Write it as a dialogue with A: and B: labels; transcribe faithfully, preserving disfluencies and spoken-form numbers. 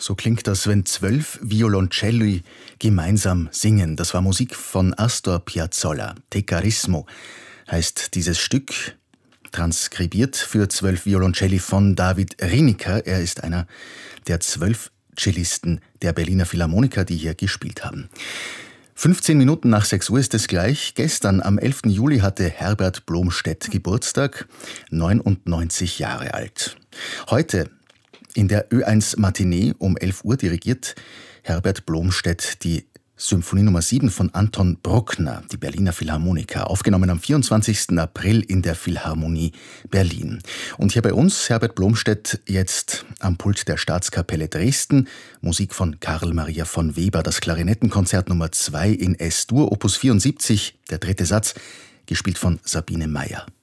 A: So klingt das, wenn zwölf Violoncelli gemeinsam singen. Das war Musik von Astor Piazzolla. Te Carismo heißt dieses Stück, transkribiert für zwölf Violoncelli von David Rieniker. Er ist einer der zwölf Cellisten der Berliner Philharmoniker, die hier gespielt haben. fünfzehn Minuten nach sechs Uhr ist es gleich. Gestern, am elften Juli, hatte Herbert Blomstedt Geburtstag, neunundneunzig Jahre alt. Heute in der Ö eins Matinee um elf Uhr dirigiert Herbert Blomstedt die Symphonie Nummer sieben von Anton Bruckner, die Berliner Philharmoniker, aufgenommen am vierundzwanzigsten April in der Philharmonie Berlin. Und hier bei uns Herbert Blomstedt jetzt am Pult der Staatskapelle Dresden, Musik von Karl Maria von Weber, das Klarinettenkonzert Nummer zwei in Es-Dur, Opus vierundsiebzig, der dritte Satz, gespielt von Sabine Meyer.